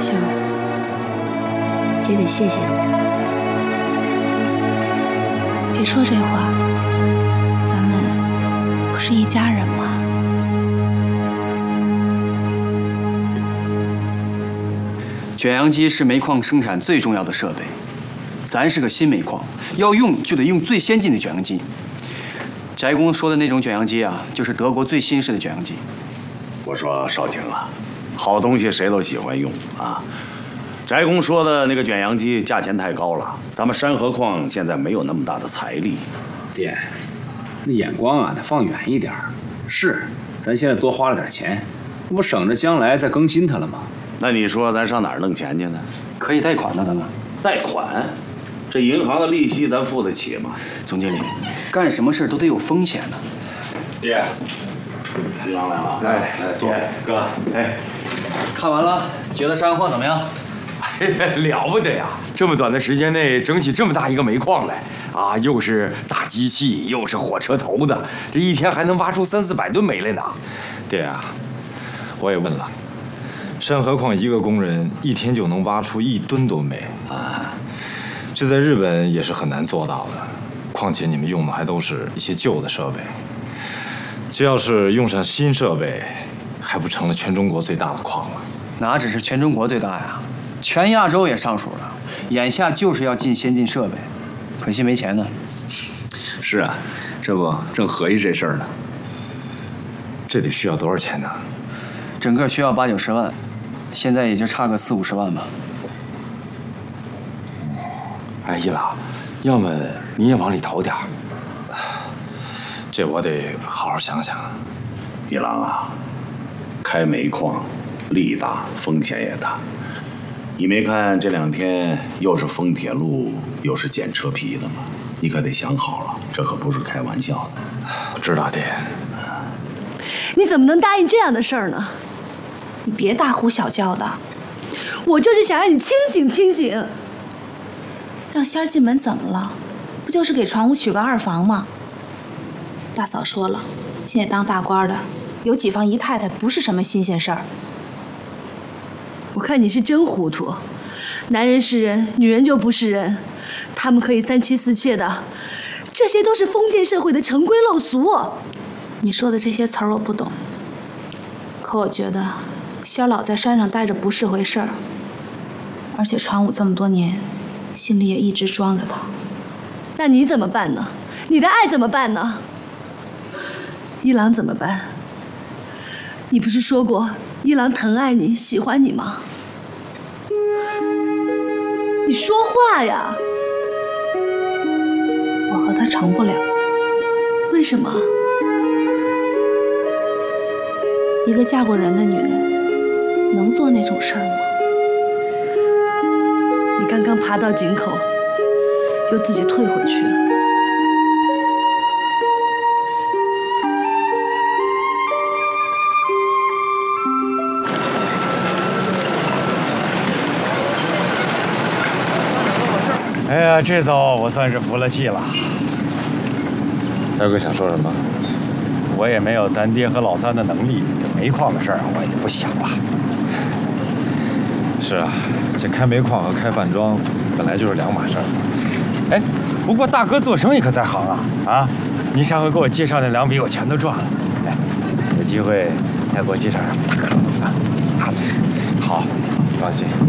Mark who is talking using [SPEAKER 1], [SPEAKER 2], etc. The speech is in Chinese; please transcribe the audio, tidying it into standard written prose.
[SPEAKER 1] 秀儿，姐得谢谢你。别说这话，咱们不是一家人吗？
[SPEAKER 2] 卷扬机是煤矿生产最重要的设备，咱是个新煤矿，要用就得用最先进的卷扬机。翟工说的那种卷扬机啊，就是德国最新式的卷扬机。
[SPEAKER 3] 我说少卿啊，好东西谁都喜欢用啊。翟工说的那个卷扬机价钱太高了，咱们山河矿现在没有那么大的财力。
[SPEAKER 4] 爹，那眼光啊得放远一点儿。是，咱现在多花了点钱，这不省着将来再更新它了吗？
[SPEAKER 3] 那你说咱上哪儿弄钱去呢？
[SPEAKER 2] 可以贷款呢，咱们
[SPEAKER 3] 贷款？这银行的利息咱付得起吗？
[SPEAKER 2] 总经理，干什么事都得有风险呢。
[SPEAKER 4] 爹，
[SPEAKER 3] 李郎来了，
[SPEAKER 4] 来坐。哥，
[SPEAKER 2] 哎，看完了，觉得山货怎么样？
[SPEAKER 5] 了不得呀！这么短的时间内整起这么大一个煤矿来啊，又是大机器，又是火车头的，这一天还能挖出300-400吨煤来呢。
[SPEAKER 6] 爹啊，我也问了，山河矿一个工人一天就能挖出1吨多煤啊，这在日本也是很难做到的。况且你们用的还都是一些旧的设备，这要是用上新设备，还不成了全中国最大的矿了？
[SPEAKER 2] 哪只是全中国最大呀，全亚洲也上数了。眼下就是要进先进设备，可惜没钱呢。
[SPEAKER 4] 是啊，这不正合计这事儿呢。
[SPEAKER 6] 这得需要多少钱呢？
[SPEAKER 2] 整个需要80-90万，现在也就差个40-50万吧。
[SPEAKER 5] 哎，一郎，要么你也往里投点儿。
[SPEAKER 6] 这我得好好想想。
[SPEAKER 3] 一郎啊，开煤矿利大，风险也大。你没看这2天又是封铁路，又是剪车皮的吗？你可得想好了，这可不是开玩笑的。
[SPEAKER 6] 我知道，爹。
[SPEAKER 1] 你怎么能答应这样的事儿呢？你别大呼小叫的，我就是想让你清醒清醒。让仙儿进门怎么了？不就是给传武娶个2房吗？大嫂说了，现在当大官的有几房姨太太不是什么新鲜事儿。我看你是真糊涂，男人是人，女人就不是人，他们可以3妻4妾的，这些都是封建社会的陈规陋俗。你说的这些词儿我不懂，可我觉得仙儿老在山上待着不是回事儿，而且传武这么多年，心里也一直装着他。那你怎么办呢？你的爱怎么办呢？一郎怎么办？你不是说过一郎疼爱你，喜欢你吗？你说话呀！我和他成不了。为什么？一个嫁过人的女人，能做那种事儿吗？你刚刚爬到井口，又自己退回去。
[SPEAKER 5] 哎呀，这遭我算是服了气了。
[SPEAKER 6] 大哥想说什么？
[SPEAKER 5] 我也没有咱爹和老三的能力，这煤矿的事儿我也就不想了。
[SPEAKER 6] 是啊，这开煤矿和开饭庄本来就是2码事儿。
[SPEAKER 5] 哎，不过大哥做生意可在行啊！啊，您上回给我介绍那2笔我全都赚了。哎，有机会再给我介绍上大哥啊。
[SPEAKER 6] 好，你放心。